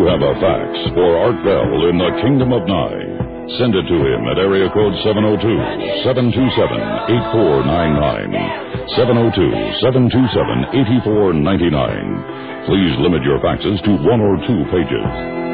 you have a fax for Art Bell in the Kingdom of Nye, send it to him at area code 702-727-8499. 702-727-8499. Please limit your faxes to 1 or 2 pages.